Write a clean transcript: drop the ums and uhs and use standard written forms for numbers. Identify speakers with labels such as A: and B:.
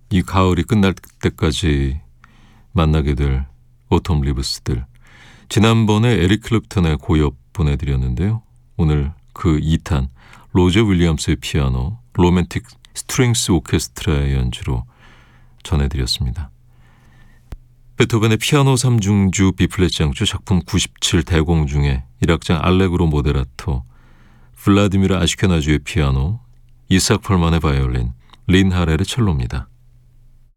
A: 이 가을이 끝날 때까지 만나게 될 오톰 리브스들. 지난번에 에릭 클랩턴의 고엽 보내드렸는데요. 오늘 그 2탄 로저 윌리엄스의 피아노, 로맨틱 스트링스 오케스트라의 연주로 전해드렸습니다. 베토벤의 피아노 3중주 B플랫 장조 작품 97 대공 중에 1악장 알레그로 모데라토, 블라디미르 아시케나주의 피아노, 이삭 펄만의 바이올린, 린 하렐의 첼로입니다.